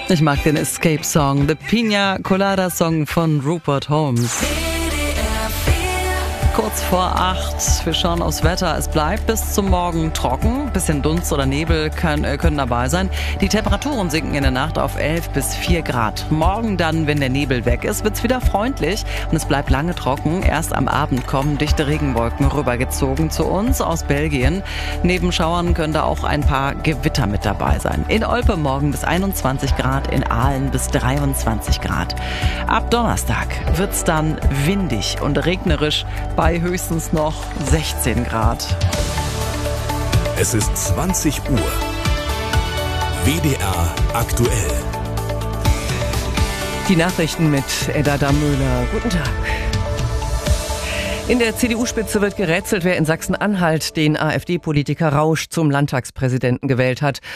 Ich mag den Escape-Song, The Pina Colada Song von Rupert Holmes. Kurz vor 8, wir schauen aufs Wetter. Es bleibt bis zum Morgen trocken. Bisschen Dunst oder Nebel können dabei sein. Die Temperaturen sinken in der Nacht auf 11 bis 4 Grad. Morgen dann, wenn der Nebel weg ist, wird's wieder freundlich und es bleibt lange trocken. Erst am Abend kommen dichte Regenwolken rübergezogen zu uns aus Belgien. Neben Schauern können da auch ein paar Gewitter mit dabei sein. In Olpe morgen bis 21 Grad, in Aalen bis 23 Grad. Ab Donnerstag wird's dann windig und regnerisch bei höchstens noch 16 Grad. Es ist 20 Uhr. WDR aktuell. Die Nachrichten mit Edda Dammöhler. Guten Tag. In der CDU-Spitze wird gerätselt, wer in Sachsen-Anhalt den AfD-Politiker Rausch zum Landtagspräsidenten gewählt hat.